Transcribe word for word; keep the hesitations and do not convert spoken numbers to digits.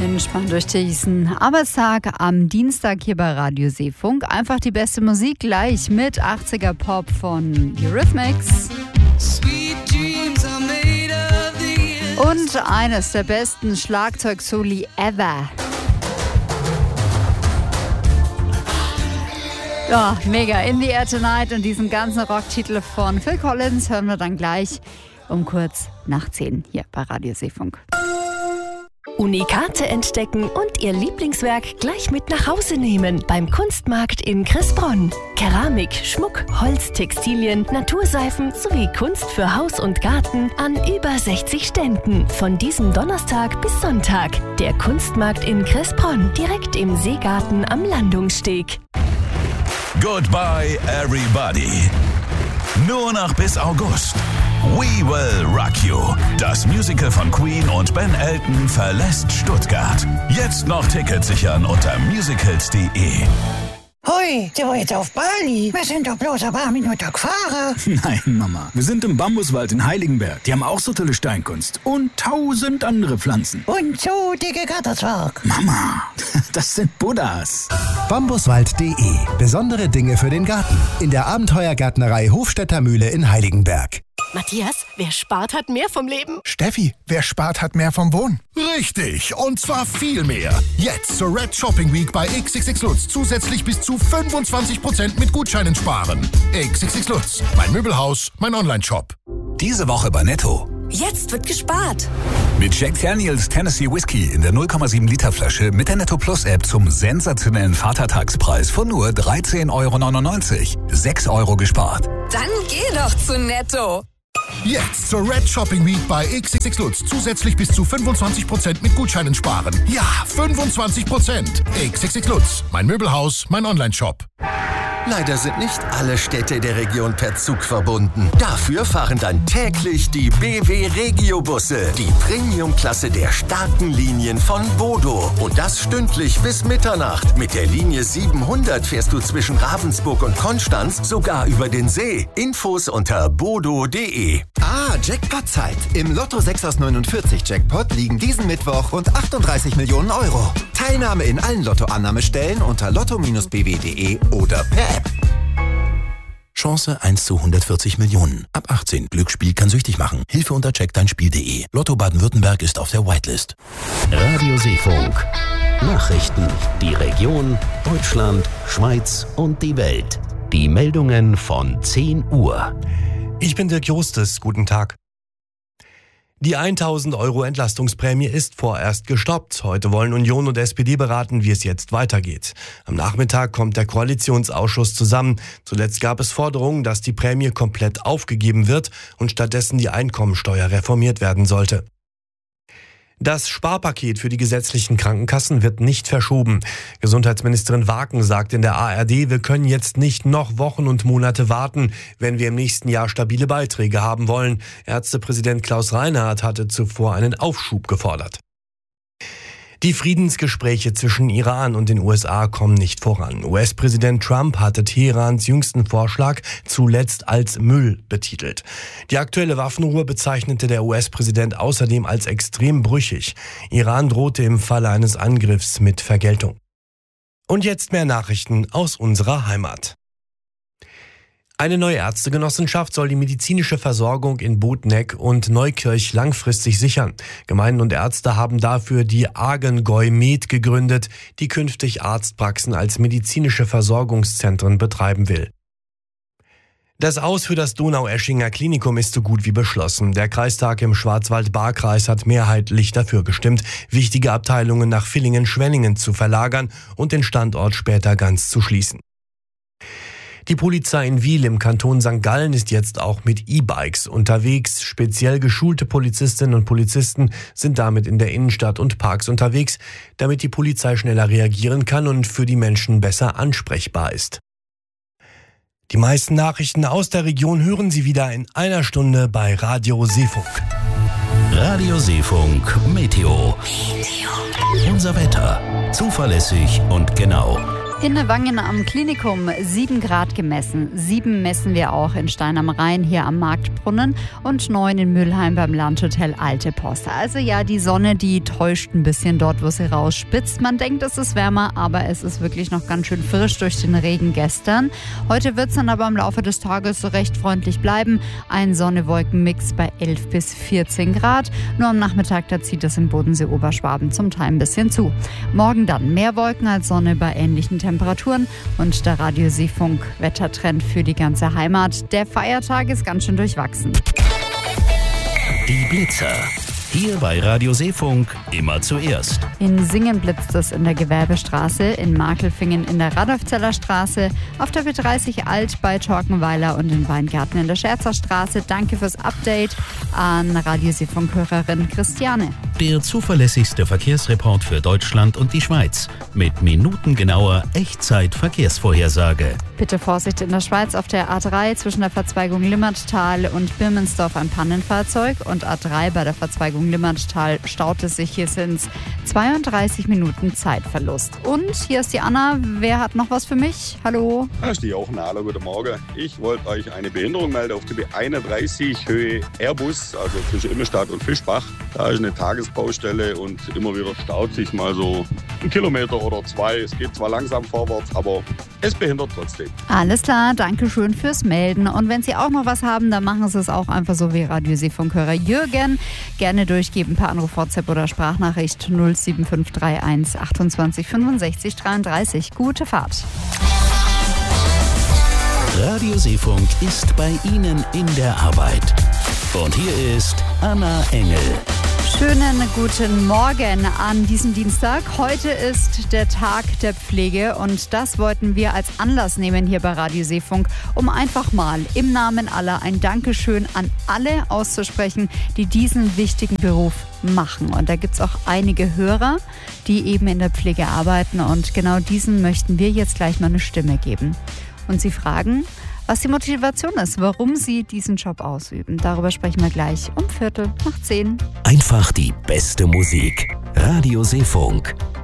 entspannt durch diesen Arbeitstag am Dienstag hier bei Radio Seefunk. Einfach die beste Musik gleich mit achtziger Pop von Eurythmics. Und eines der besten Schlagzeug-Soli ever. Ja, mega. In the Air Tonight und diesen ganzen Rocktitel von Phil Collins hören wir dann gleich um kurz nach zehn hier bei Radio Seefunk. Unikate entdecken und Ihr Lieblingswerk gleich mit nach Hause nehmen beim Kunstmarkt in Cressbronn. Keramik, Schmuck, Holz, Textilien, Naturseifen sowie Kunst für Haus und Garten an über sechzig Ständen. Von diesem Donnerstag bis Sonntag. Der Kunstmarkt in Cressbronn, direkt im Seegarten am Landungssteg. Goodbye everybody. Nur noch bis August. We Will Rock You. Das Musical von Queen und Ben Elton verlässt Stuttgart. Jetzt noch Tickets sichern unter musicals punkt de. Hui, sind wir jetzt auf Bali? Wir sind doch bloß ein paar Minuten gefahren. Nein, Mama. Wir sind im Bambuswald in Heiligenberg. Die haben auch so tolle Steinkunst. Und tausend andere Pflanzen. Und so dicke Gatterzwerg. Mama, das sind Buddhas. bambuswald punkt de. Besondere Dinge für den Garten. In der Abenteuergärtnerei Hofstädter Mühle in Heiligenberg. Matthias, wer spart, hat mehr vom Leben. Steffi, wer spart, hat mehr vom Wohnen. Richtig, und zwar viel mehr. Jetzt zur Red Shopping Week bei X X X Lutz zusätzlich bis zu fünfundzwanzig Prozent mit Gutscheinen sparen. X X X Lutz, mein Möbelhaus, mein Online-Shop. Diese Woche bei Netto. Jetzt wird gespart. Mit Jack Daniels Tennessee Whiskey in der null Komma sieben Liter Flasche mit der Netto Plus App zum sensationellen Vatertagspreis von nur dreizehn Euro neunundneunzig. sechs Euro gespart. Dann geh doch zu Netto. Jetzt zur Red Shopping Week bei X X X Lutz zusätzlich bis zu fünfundzwanzig Prozent mit Gutscheinen sparen. Ja, fünfundzwanzig Prozent. X X X Lutz, mein Möbelhaus, mein Online-Shop. Leider sind nicht alle Städte der Region per Zug verbunden. Dafür fahren dann täglich die B W Regio-Busse, die Premium-Klasse der starken Linien von Bodo. Und das stündlich bis Mitternacht. Mit der Linie siebenhundert fährst du zwischen Ravensburg und Konstanz sogar über den See. Infos unter bodo punkt de. Ah, Jackpot-Zeit. Im Lotto sechs aus neunundvierzig Jackpot liegen diesen Mittwoch rund achtunddreißig Millionen Euro. Teilnahme in allen Lottoannahmestellen unter lotto Bindestrich b w punkt de oder per App. Chance eins zu hundertvierzig Millionen. Ab achtzehn. Glücksspiel kann süchtig machen. Hilfe unter check dein spiel punkt de. Lotto Baden-Württemberg ist auf der Whitelist. Radio Seefunk. Nachrichten. Die Region, Deutschland, Schweiz und die Welt. Die Meldungen von zehn Uhr. Ich bin Dirk Jostes. Guten Tag. Die tausend Euro Entlastungsprämie ist vorerst gestoppt. Heute wollen Union und S P D beraten, wie es jetzt weitergeht. Am Nachmittag kommt der Koalitionsausschuss zusammen. Zuletzt gab es Forderungen, dass die Prämie komplett aufgegeben wird und stattdessen die Einkommensteuer reformiert werden sollte. Das Sparpaket für die gesetzlichen Krankenkassen wird nicht verschoben. Gesundheitsministerin Waken sagt in der A R D, wir können jetzt nicht noch Wochen und Monate warten, wenn wir im nächsten Jahr stabile Beiträge haben wollen. Ärztepräsident Klaus Reinhardt hatte zuvor einen Aufschub gefordert. Die Friedensgespräche zwischen Iran und den U S A kommen nicht voran. U S-Präsident Trump hatte Teherans jüngsten Vorschlag zuletzt als Müll betitelt. Die aktuelle Waffenruhe bezeichnete der U S-Präsident außerdem als extrem brüchig. Iran drohte im Falle eines Angriffs mit Vergeltung. Und jetzt mehr Nachrichten aus unserer Heimat. Eine neue Ärztegenossenschaft soll die medizinische Versorgung in Bothneck und Neukirch langfristig sichern. Gemeinden und Ärzte haben dafür die Argengoi Med gegründet, die künftig Arztpraxen als medizinische Versorgungszentren betreiben will. Das Aus für das Donaueschinger Klinikum ist so gut wie beschlossen. Der Kreistag im Schwarzwald-Baar-Kreis hat mehrheitlich dafür gestimmt, wichtige Abteilungen nach Villingen-Schwenningen zu verlagern und den Standort später ganz zu schließen. Die Polizei in Wiel im Kanton Sankt Gallen ist jetzt auch mit E-Bikes unterwegs. Speziell geschulte Polizistinnen und Polizisten sind damit in der Innenstadt und Parks unterwegs, damit die Polizei schneller reagieren kann und für die Menschen besser ansprechbar ist. Die meisten Nachrichten aus der Region hören Sie wieder in einer Stunde bei Radio Seefunk. Radio Seefunk Meteo. Unser Wetter. Zuverlässig und genau. In Wangen am Klinikum sieben Grad gemessen. sieben messen wir auch in Stein am Rhein hier am Marktbrunnen und neun in Mülheim beim Landhotel Alte Post. Also ja, die Sonne, die täuscht ein bisschen dort, wo sie rausspitzt. Man denkt, es ist wärmer, aber es ist wirklich noch ganz schön frisch durch den Regen gestern. Heute wird es dann aber im Laufe des Tages so recht freundlich bleiben. Ein Sonne-Wolken-Mix bei elf bis vierzehn Grad. Nur am Nachmittag, da zieht es im Bodensee-Oberschwaben zum Teil ein bisschen zu. Morgen dann mehr Wolken als Sonne bei ähnlichen Temperaturen und der Radio Seefunk Wettertrend für die ganze Heimat. Der Feiertag ist ganz schön durchwachsen. Die Blitzer. Hier bei Radio Seefunk immer zuerst. In Singen blitzt es in der Gewerbestraße, in Markelfingen in der Radolfzeller Straße, auf der B dreißig Alt bei Torkenweiler und in Weingarten in der Scherzer Straße. Danke fürs Update an Radio Seefunk-Hörerin Christiane. Der zuverlässigste Verkehrsreport für Deutschland und die Schweiz mit minutengenauer Echtzeit-Verkehrsvorhersage. Bitte Vorsicht in der Schweiz auf der A drei zwischen der Verzweigung Limmertal und Birmensdorf ein Pannenfahrzeug und A drei bei der Verzweigung Limmertal staut es sich. Hier sind es zweiunddreißig Minuten Zeitverlust. Und hier ist die Anna. Wer hat noch was für mich? Hallo. Da ist die Jochen. Hallo, guten Morgen. Ich wollte euch eine Behinderung melden auf der B einunddreißig Höhe Airbus, also zwischen Immerstadt und Fischbach. Da ist eine Tagesbaustelle und immer wieder staut sich mal so ein Kilometer oder zwei. Es geht zwar langsam vorwärts, aber es behindert trotzdem. Alles klar, danke schön fürs Melden. Und wenn Sie auch noch was haben, dann machen Sie es auch einfach so wie Radio Seefunkhörer Jürgen. Gerne durchgeben per Anruf, WhatsApp oder Sprachnachricht null sieben fünf drei eins achtundzwanzig fünfundsechzig dreiunddreißig. Gute Fahrt. Radio Seefunk ist bei Ihnen in der Arbeit. Und hier ist Anna Engel. Schönen guten Morgen an diesem Dienstag. Heute ist der Tag der Pflege und das wollten wir als Anlass nehmen hier bei Radio Seefunk, um einfach mal im Namen aller ein Dankeschön an alle auszusprechen, die diesen wichtigen Beruf machen. Und da gibt es auch einige Hörer, die eben in der Pflege arbeiten und genau diesen möchten wir jetzt gleich mal eine Stimme geben. Und sie fragen, was die Motivation ist, warum sie diesen Job ausüben. Darüber sprechen wir gleich um Viertel nach zehn. Einfach die beste Musik. Radio Seefunk.